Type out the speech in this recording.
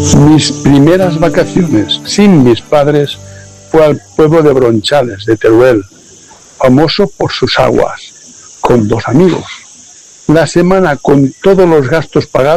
Mis primeras vacaciones sin mis padres fue al pueblo de Bronchales, de Teruel, famoso por sus aguas, con 2 amigos. La semana con todos los gastos pagados